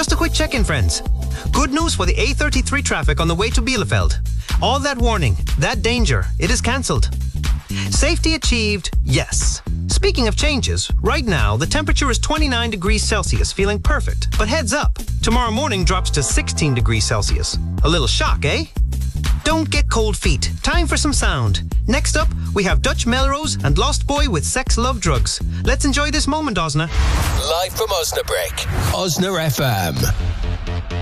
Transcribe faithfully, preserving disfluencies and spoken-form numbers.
Just a quick check-in, friends. Good news for the A thirty-three traffic on the way to Bielefeld. All that warning, that danger, it is cancelled. Safety achieved, yes. Speaking of changes, right now the temperature is twenty-nine degrees Celsius, feeling perfect. But heads up, tomorrow morning drops to sixteen degrees Celsius. A little shock, eh? Don't get cold feet. Time for some sound. Next up, we have Dutch Melrose and Lost Boy with Sex, Love, Drugs. Let's enjoy this moment, Osna. Live from Osnabrück, Osna F M.